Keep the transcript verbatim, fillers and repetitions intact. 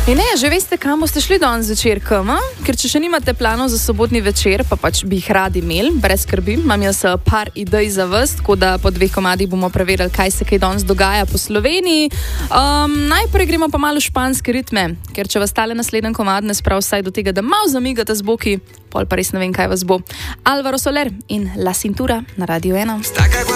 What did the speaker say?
In ne, že veste, kam boste šli danes zvečer, kam? Ker če še nimate planov za sobotni večer, pa pač bi jih radi imeli, brez skrbi, imam jaz par idej za vas, tako da po dveh komadih bomo preverili, kaj se kaj danes dogaja po Sloveniji. Um, najprej gremo pa malo španske ritme, ker če vas tale naslednji komad ne sprav vsaj do tega, da malo zamigate z boki, pol pa res ne vem, kaj vas bo. Álvaro Soler in La Cintura na Radio ena.